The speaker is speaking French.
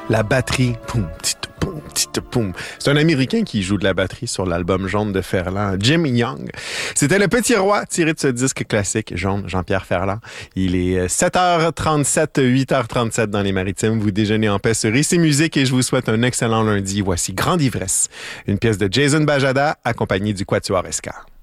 La batterie, poum, petite poum. C'est un Américain qui joue de la batterie sur l'album Jaune de Ferland, Jim Young. C'était Le Petit Roi, tiré de ce disque classique, Jaune, Jean-Pierre Ferland. Il est 7h37, 8h37 dans les Maritimes. Vous déjeunez en paix sur Ici Musique et je vous souhaite un excellent lundi. Voici Grande Ivresse, une pièce de Jason Bajada accompagnée du Quatuor Ska.